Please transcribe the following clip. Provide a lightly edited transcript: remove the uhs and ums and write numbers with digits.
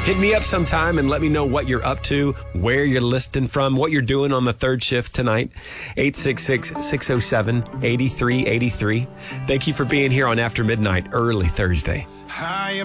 Hit me up sometime and let me know what you're up to, where you're listening from, what you're doing on the third shift tonight. 866-607-8383. Thank you for being here on After Midnight, early Thursday.